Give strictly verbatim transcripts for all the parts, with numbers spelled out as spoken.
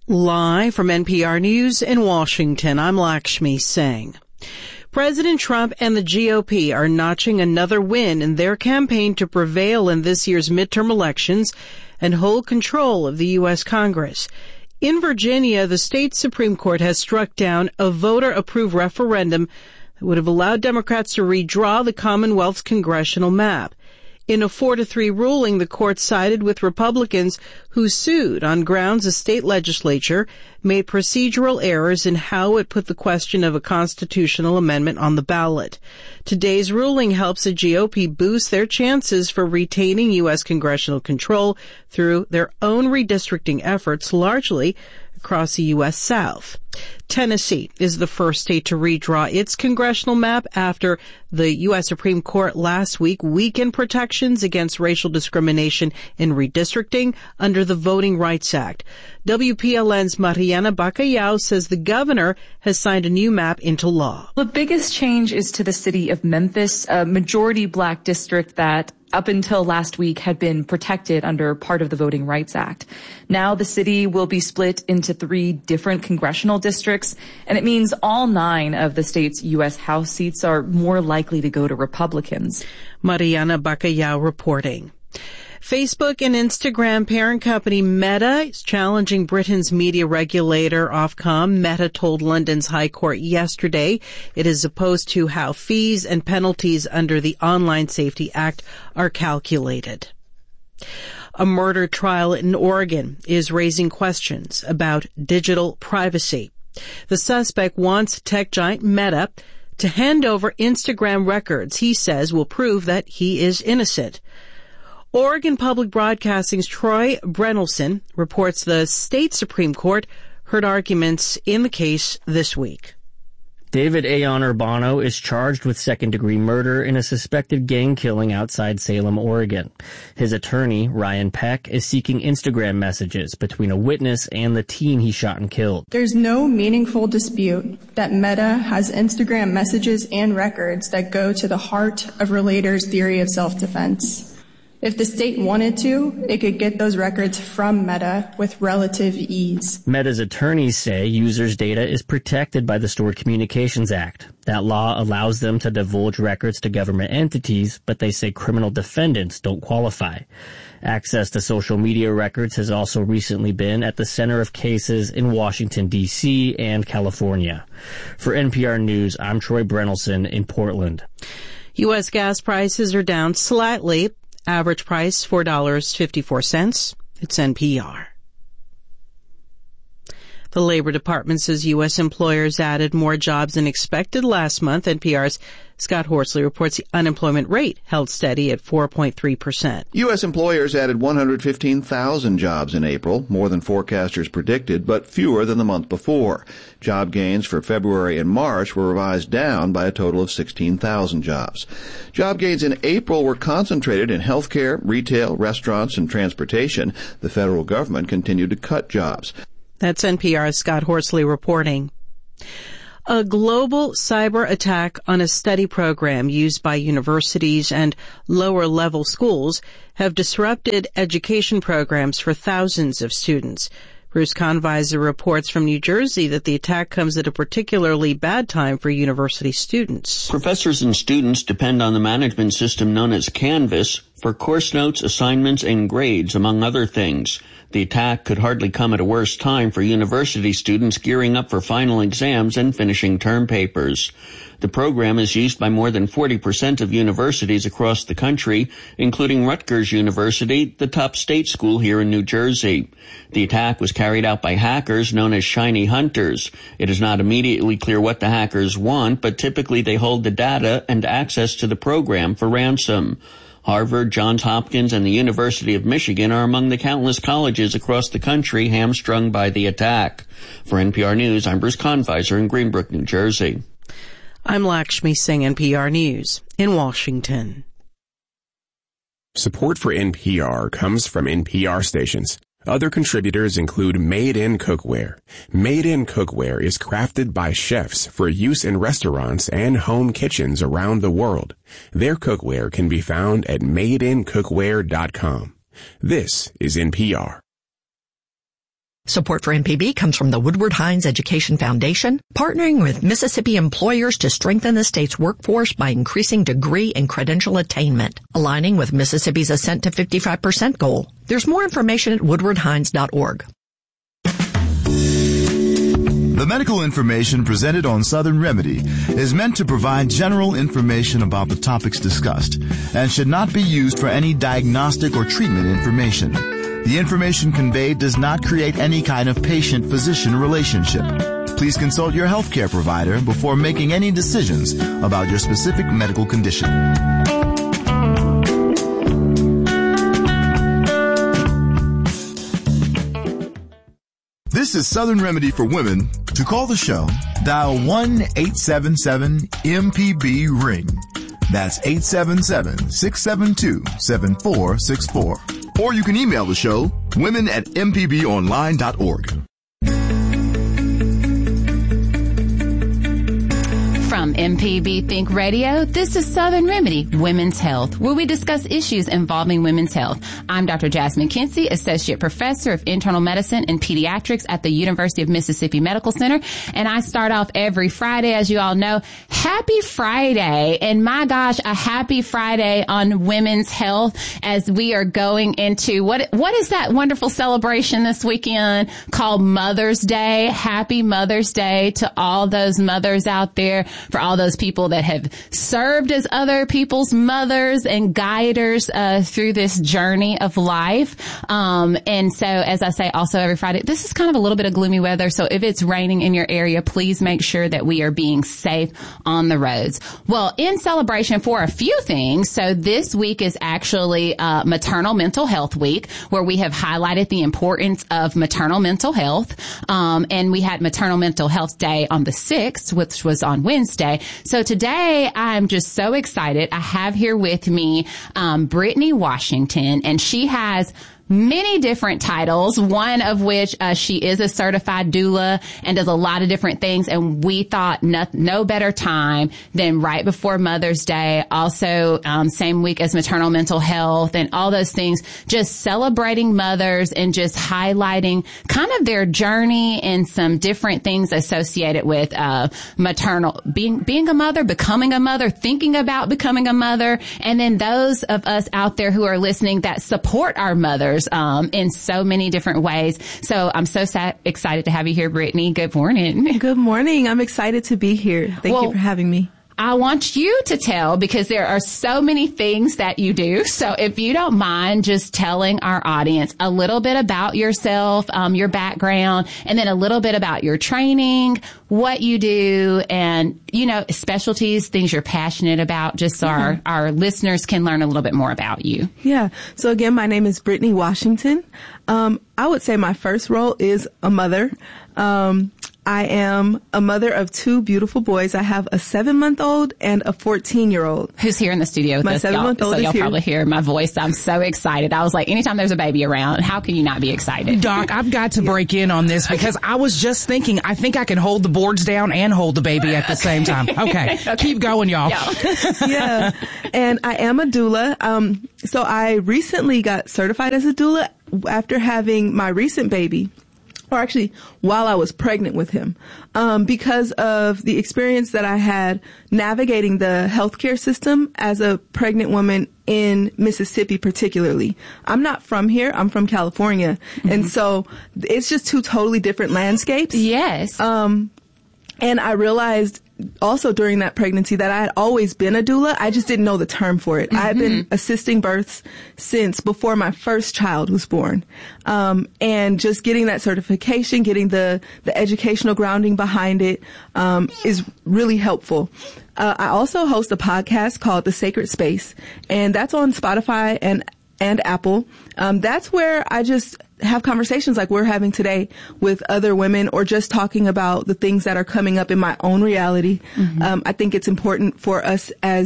Live from N P R News in Washington, I'm Lakshmi Singh. President Trump and the G O P are notching another win in their campaign to prevail in this year's midterm elections and hold control of the U S Congress. In Virginia, the state Supreme Court has struck down a voter-approved referendum that would have allowed Democrats to redraw the Commonwealth's congressional map. In a four to three ruling, the court sided with Republicans who sued on grounds the state legislature made procedural errors in how it put the question of a constitutional amendment on the ballot. Today's ruling helps the G O P boost their chances for retaining U S congressional control through their own redistricting efforts, largely across the U S South. Tennessee is the first state to redraw its congressional map after the U S Supreme Court last week weakened protections against racial discrimination in redistricting under the Voting Rights Act. W P L N's Mariana Bacallao says the governor has signed a new map into law. The biggest change is to the city of Memphis, a majority black district that up until last week had been protected under part of the Voting Rights Act. Now the city will be split into three different congressional districts, and it means all nine of the state's U S House seats are more likely to go to Republicans. Mariana Bacallao reporting. Facebook and Instagram parent company Meta is challenging Britain's media regulator Ofcom. Meta told London's High Court yesterday it is opposed to how fees and penalties under the Online Safety Act are calculated. A murder trial in Oregon is raising questions about digital privacy. The suspect wants tech giant Meta to hand over Instagram records he says will prove that he is innocent. Oregon Public Broadcasting's Troy Brenelson reports the state Supreme Court heard arguments in the case this week. David Aon Urbano is charged with second-degree murder in a suspected gang killing outside Salem, Oregon. His attorney, Ryan Peck, is seeking Instagram messages between a witness and the teen he shot and killed. There's no meaningful dispute that Meta has Instagram messages and records that go to the heart of Relator's theory of self-defense. If the state wanted to, it could get those records from Meta with relative ease. Meta's attorneys say users' data is protected by the Stored Communications Act. That law allows them to divulge records to government entities, but they say criminal defendants don't qualify. Access to social media records has also recently been at the center of cases in Washington, D C and California. For N P R News, I'm Troy Brenelson in Portland. U S gas prices are down slightly. Average price, four dollars and fifty-four cents. It's N P R. The Labor Department says U S employers added more jobs than expected last month. N P R's Scott Horsley reports the unemployment rate held steady at four point three percent. U S employers added one hundred fifteen thousand jobs in April, more than forecasters predicted, but fewer than the month before. Job gains for February and March were revised down by a total of sixteen thousand jobs. Job gains in April were concentrated in healthcare, retail, restaurants, and transportation. The federal government continued to cut jobs. That's N P R's Scott Horsley reporting. A global cyber attack on a study program used by universities and lower-level schools have disrupted education programs for thousands of students. Bruce Conviser reports from New Jersey that the attack comes at a particularly bad time for university students. Professors and students depend on the management system known as Canvas for course notes, assignments, and grades, among other things. The attack could hardly come at a worse time for university students gearing up for final exams and finishing term papers. The program is used by more than forty percent of universities across the country, including Rutgers University, the top state school here in New Jersey. The attack was carried out by hackers known as shiny hunters. It is not immediately clear what the hackers want, but typically they hold the data and access to the program for ransom. Harvard, Johns Hopkins, and the University of Michigan are among the countless colleges across the country hamstrung by the attack. For N P R News, I'm Bruce Conviser in Greenbrook, New Jersey. I'm Lakshmi Singh, N P R News in Washington. Support for N P R comes from N P R stations. Other contributors include Made In Cookware. Made In Cookware is crafted by chefs for use in restaurants and home kitchens around the world. Their cookware can be found at made in cookware dot com. This is N P R. Support for M P B comes from the Woodward Hines Education Foundation, partnering with Mississippi employers to strengthen the state's workforce by increasing degree and credential attainment, aligning with Mississippi's Ascent to fifty-five percent goal. There's more information at woodward hines dot org. The medical information presented on Southern Remedy is meant to provide general information about the topics discussed and should not be used for any diagnostic or treatment information. The information conveyed does not create any kind of patient-physician relationship. Please consult your healthcare provider before making any decisions about your specific medical condition. This is Southern Remedy for Women. To call the show, dial one eight seven seven M P B ring. That's eight seven seven, six seven two, seven four six four. Or you can email the show, women at m p b online dot org. From M P B Think Radio, this is Southern Remedy, Women's Health, where we discuss issues involving women's health. I'm Doctor Jasmine Kinsey, Associate Professor of Internal Medicine and Pediatrics at the University of Mississippi Medical Center, and I start off every Friday, as you all know. Happy Friday, and my gosh, a happy Friday on women's health as we are going into, what what is that wonderful celebration this weekend called Mother's Day? Happy Mother's Day to all those mothers out there, for all those people that have served as other people's mothers and guiders uh, through this journey of life. Um, and so, as I say, also every Friday, this is kind of a little bit of gloomy weather. So if it's raining in your area, please make sure that we are being safe on the roads. Well, in celebration for a few things, so this week is actually uh, Maternal Mental Health Week, where we have highlighted the importance of maternal mental health. Um, and we had Maternal Mental Health Day on the sixth, which was on Wednesday. So today I'm just so excited. I have here with me um, Brittany Washington, and she has many different titles, one of which uh, she is a certified doula and does a lot of different things. And we thought no, no better time than right before Mother's Day, also um, same week as maternal mental health and all those things, just celebrating mothers and just highlighting kind of their journey and some different things associated with uh, maternal, being, being a mother, becoming a mother, thinking about becoming a mother, and then those of us out there who are listening that support our mothers Um, in so many different ways. So I'm so sa- excited to have you here, Brittany. Good morning. Good morning. I'm excited to be here. Thank well, you for having me. I want you to tell, because there are so many things that you do. So if you don't mind just telling our audience a little bit about yourself, um, your background, and then a little bit about your training, what you do, and, you know, specialties, things you're passionate about, just so mm-hmm. our, our listeners can learn a little bit more about you. Yeah. So again, my name is Brittany Washington. Um, I would say my first role is a mother. Um, I am a mother of two beautiful boys. I have a seven-month-old and a fourteen-year-old. Who's here in the studio with my us. My seven-month-old so is y'all here. Probably hear my voice. I'm so excited. I was like, anytime there's a baby around, how can you not be excited? Doc, I've got to break in on this because I was just thinking, I think I can hold the boards down and hold the baby at the same time. Okay. okay. Keep going, y'all. Yeah. yeah. And I am a doula. Um, so I recently got certified as a doula after having my recent baby. Or actually, while I was pregnant with him, um, because of the experience that I had navigating the healthcare system as a pregnant woman in Mississippi, particularly. I'm not from here. I'm from California. Mm-hmm. And so it's just two totally different landscapes. Yes. Um, and I realized also during that pregnancy that I had always been a doula. I just didn't know the term for it. Mm-hmm. I had been assisting births since before my first child was born. Um, and just getting that certification, getting the, the educational grounding behind it, um, is really helpful. Uh, I also host a podcast called The Sacred Space, and that's on Spotify and and Apple. Um, that's where I just have conversations like we're having today with other women, or just talking about the things that are coming up in my own reality. Mm-hmm. Um, I think it's important for us as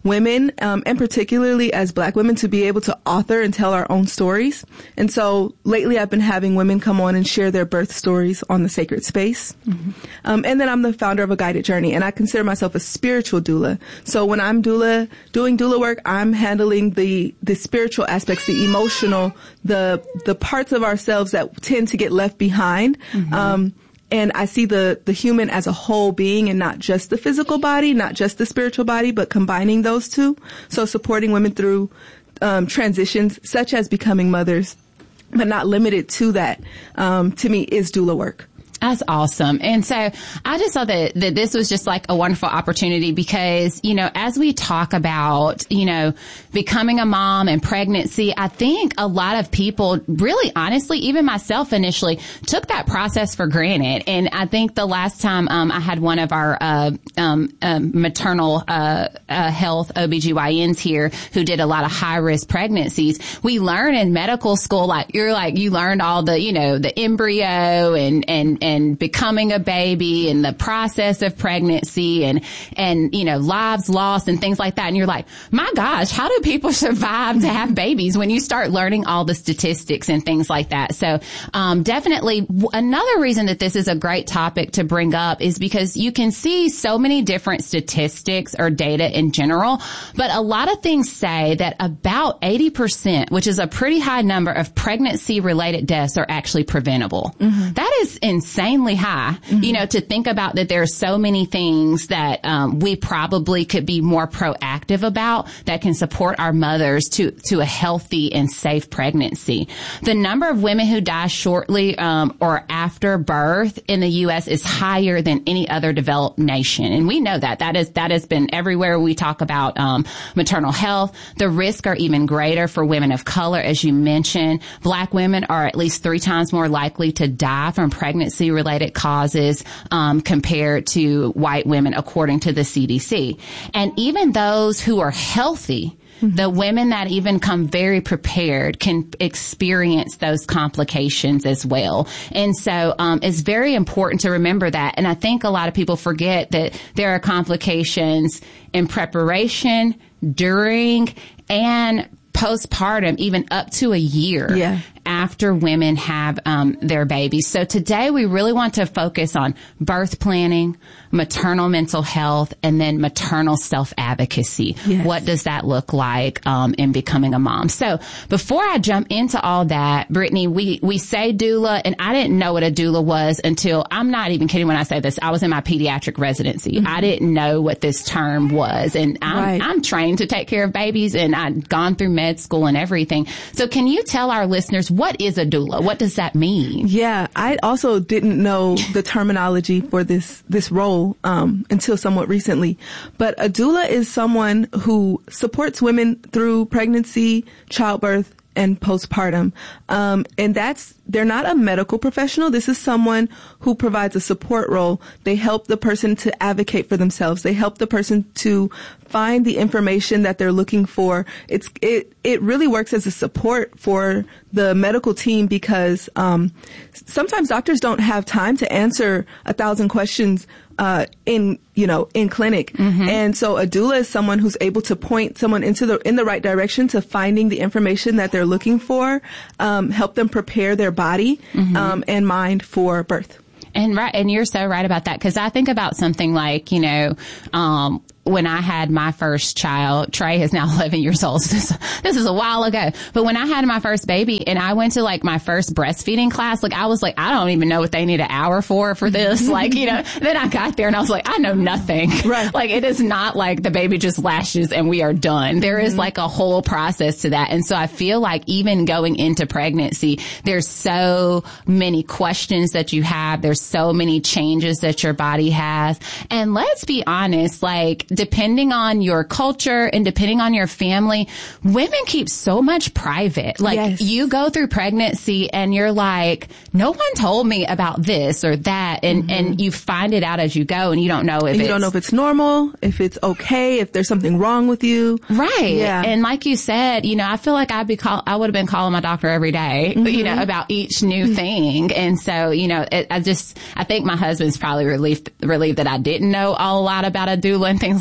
women, um, and particularly as Black women, to be able to author and tell our own stories. And so lately I've been having women come on and share their birth stories on the Sacred Space. Mm-hmm. Um, and then I'm the founder of A Guided Journey, and I consider myself a spiritual doula. So when I'm doula, doing doula work, I'm handling the, the spiritual aspects, the emotional, the, the parts of ourselves that tend to get left behind. Mm-hmm. Um, And I see the, the human as a whole being and not just the physical body, not just the spiritual body, but combining those two. So supporting women through um, transitions such as becoming mothers, but not limited to that, um, to me is doula work. That's awesome. And so I just thought that, that this was just like a wonderful opportunity because, you know, as we talk about, you know, becoming a mom and pregnancy, I think a lot of people really honestly, even myself initially, took that process for granted. And I think the last time um, I had one of our uh, um, um, maternal uh, uh, health O B G Y Ns here who did a lot of high risk pregnancies, we learn in medical school, like you're like, you learned all the, you know, the embryo and, and, and and becoming a baby and the process of pregnancy and, and, you know, lives lost and things like that. And you're like, my gosh, how do people survive to have babies when you start learning all the statistics and things like that? So, um, definitely w- another reason that this is a great topic to bring up is because you can see so many different statistics or data in general, but a lot of things say that about eighty percent, which is a pretty high number of pregnancy related deaths are actually preventable. Mm-hmm. That is insane. Insanely high, mm-hmm. you know, to think about that there are so many things that um, we probably could be more proactive about that can support our mothers to to a healthy and safe pregnancy. The number of women who die shortly um, or after birth in the U S is higher than any other developed nation, and we know that that is that has been everywhere we talk about um, maternal health. The risks are even greater for women of color, as you mentioned. Black women are at least three times more likely to die from pregnancy related causes um, compared to white women, according to the C D C. And even those who are healthy, mm-hmm. the women that even come very prepared can experience those complications as well. And so um, it's very important to remember that. And I think a lot of people forget that there are complications in preparation, during, and postpartum, even up to a year. Yeah. After women have um, their babies. So today we really want to focus on birth planning, maternal mental health, and then maternal self-advocacy. Yes. What does that look like um, in becoming a mom? So before I jump into all that, Brittany, we, we say doula, and I didn't know what a doula was until, I'm not even kidding when I say this, I was in my pediatric residency. Mm-hmm. I didn't know what this term was. And I'm, right. I'm trained to take care of babies, and I'd gone through med school and everything. So can you tell our listeners, what is a doula? What does that mean? Yeah, I also didn't know the terminology for this this role um, until somewhat recently. But a doula is someone who supports women through pregnancy, childbirth, and postpartum. Um, and that's, they're not a medical professional. This is someone who provides a support role. They help the person to advocate for themselves. They help the person to find the information that they're looking for. It's, it, it really works as a support for the medical team because, um, sometimes doctors don't have time to answer a thousand questions uh, in, you know, in clinic. Mm-hmm. And so a doula is someone who's able to point someone into the, in the right direction to finding the information that they're looking for, um, help them prepare their body, mm-hmm. um, and mind for birth. And right, and you're so right about that, because I think about something like, you know, um, when I had my first child, Trey is now eleven years old. So this, this is a while ago. But when I had my first baby and I went to like my first breastfeeding class, like I was like, I don't even know what they need an hour for, for this. Like, you know, then I got there and I was like, I know nothing. Right. Like it is not like the baby just lashes and we are done. There mm-hmm. is like a whole process to that. And so I feel like even going into pregnancy, there's so many questions that you have. There's so many changes that your body has. And let's be honest, like, depending on your culture and depending on your family, women keep so much private. Like yes. you go through pregnancy and you're like, no one told me about this or that. And, mm-hmm. and you find it out as you go and you don't know if you it's, don't know if it's normal, if it's okay, if there's something wrong with you. Right. Yeah. And like you said, you know, I feel like I'd be call, I would have been calling my doctor every day, mm-hmm. you know, about each new mm-hmm. thing. And so, you know, it, I just, I think my husband's probably relieved, relieved that I didn't know all a lot about a doula and things like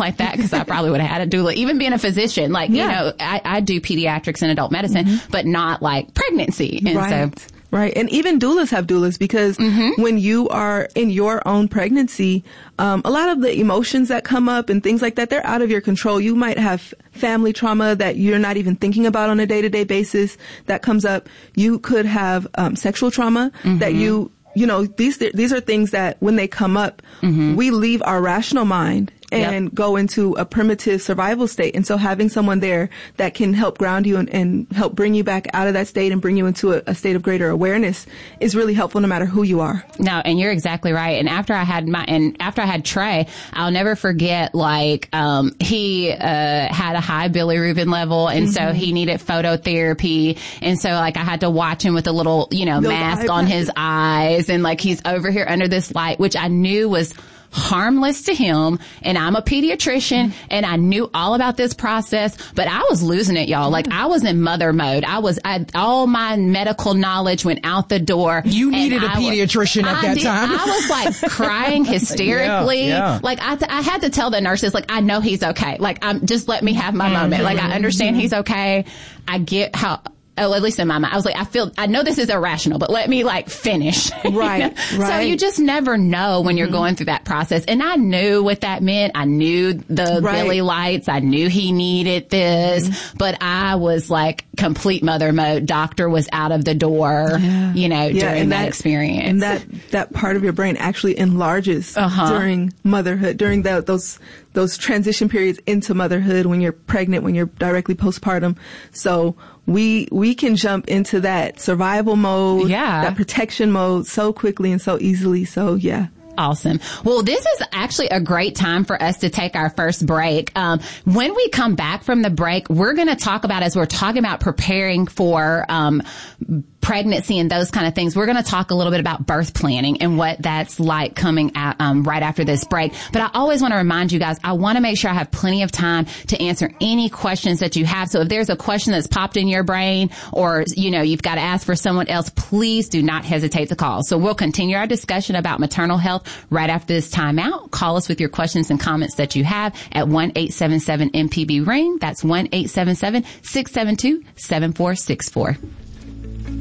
like that because I probably would have had a doula. Even being a physician, like, yeah. you know, I, I do pediatrics and adult medicine, mm-hmm. but not like pregnancy. And right. so. Right. And even doulas have doulas because mm-hmm. when you are in your own pregnancy, um, a lot of the emotions that come up and things like that, they're out of your control. You might have family trauma that you're not even thinking about on a day-to-day basis that comes up. You could have um, sexual trauma mm-hmm. that you, you know, these these are things that when they come up, mm-hmm. we leave our rational mind and yep. go into a primitive survival state. And so having someone there that can help ground you and, and help bring you back out of that state and bring you into a, a state of greater awareness is really helpful no matter who you are. No, and you're exactly right. And after I had my, and after I had Trey, I'll never forget, like, um, he, uh, had a high bilirubin level. And mm-hmm. so he needed phototherapy. And so, like, I had to watch him with a little, you know, Those mask on his eyes. And, like, he's over here under this light, which I knew was harmless to him, and I'm a pediatrician, mm-hmm. and I knew all about this process, but I was losing it, y'all. Like, I was in mother mode. I was, I, all my medical knowledge went out the door. You needed a I pediatrician was, at that did, time. I was like crying hysterically. Yeah, yeah. Like, I, th- I had to tell the nurses, like, I know he's okay. Like, I'm just let me have my mm-hmm. moment. Like, I understand mm-hmm. he's okay. I get how, oh, at least in my mind, I was like, I feel, I know this is irrational, but let me like finish. Right, right. So you just never know when you're mm-hmm. going through that process. And I knew what that meant. I knew the right. Billy lights. I knew he needed this, mm-hmm. but I was like complete mother mode. Doctor was out of the door, yeah. you know, yeah, during that, that experience. And that, that part of your brain actually enlarges uh-huh. during motherhood, during the, those, those transition periods into motherhood when you're pregnant, when you're directly postpartum. So we, we can jump into that survival mode, yeah. that protection mode so quickly and so easily. So yeah. Awesome. Well, this is actually a great time for us to take our first break. Um, when we come back from the break, we're going to talk about, as we're talking about preparing for, um, pregnancy and those kind of things, we're going to talk a little bit about birth planning and what that's like coming out, um, right after this break. But I always want to remind you guys, I want to make sure I have plenty of time to answer any questions that you have. So if there's a question that's popped in your brain, or, you know, you've got to ask for someone else, please do not hesitate to call. So we'll continue our discussion about maternal health right after this time out. Call us with your questions and comments that you have at one eight seven seven M P B ring. That's one eight seven seven, six seven two, seven four six four.